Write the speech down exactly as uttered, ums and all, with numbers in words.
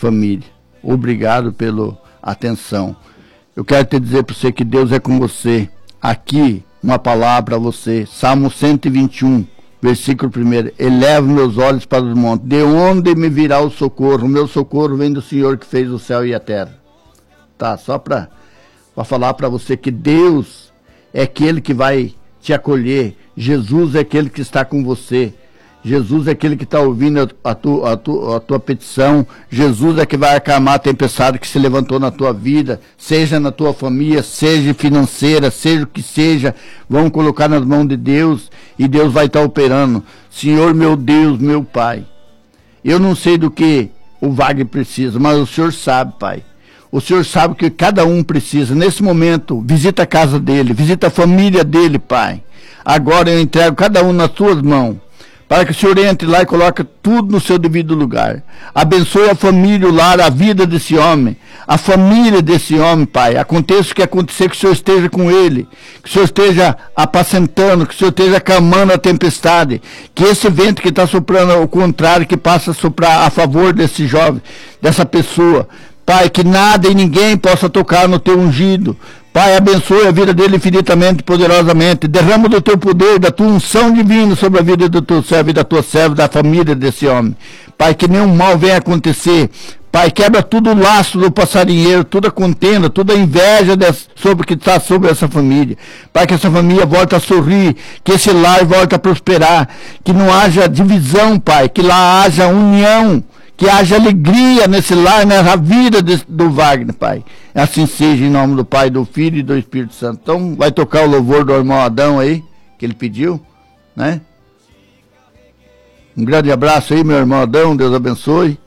família. Obrigado pela atenção. Eu quero te dizer para você que Deus é com você. Aqui, uma palavra a você. Salmo cento e vinte e um, versículo primeiro. Elevo meus olhos para os montes. De onde me virá o socorro? O meu socorro vem do Senhor que fez o céu e a terra. Tá, só para falar para você que Deus é aquele que vai te acolher. Jesus é aquele que está com você. Jesus é aquele que está ouvindo a tua, a, tua, a tua petição. Jesus é que vai acalmar a tempestade que se levantou na tua vida, seja na tua família, seja financeira, seja o que seja. Vamos colocar nas mãos de Deus e Deus vai estar operando. Senhor, meu Deus, meu Pai, eu não sei do que o Wagner precisa, mas o Senhor sabe, Pai. O Senhor sabe o que cada um precisa. Nesse momento, visita a casa dele, visita a família dele, Pai. Agora eu entrego cada um nas tuas mãos, para que o Senhor entre lá e coloque tudo no seu devido lugar. Abençoe a família, o lar, a vida desse homem, a família desse homem, Pai. Aconteça o que acontecer, que o Senhor esteja com ele, que o Senhor esteja apacentando, que o Senhor esteja acalmando a tempestade, que esse vento que está soprando ao contrário, que passa a soprar a favor desse jovem, dessa pessoa, Pai, que nada e ninguém possa tocar no teu ungido. Pai, abençoe a vida dele infinitamente, poderosamente. Derrama do teu poder, da tua unção divina sobre a vida do teu servo e da tua serva, da família desse homem. Pai, que nenhum mal venha acontecer. Pai, quebra tudo o laço do passarinheiro, toda a contenda, toda a inveja desse, sobre que está sobre essa família. Pai, que essa família volte a sorrir, que esse lar volte a prosperar, que não haja divisão, Pai, que lá haja união, que haja alegria nesse lar, nessa vida desse, do Wagner, Pai. Assim seja, em nome do Pai, do Filho e do Espírito Santo. Então, vai tocar o louvor do irmão Adão aí, que ele pediu, né? Um grande abraço aí, meu irmão Adão, Deus abençoe.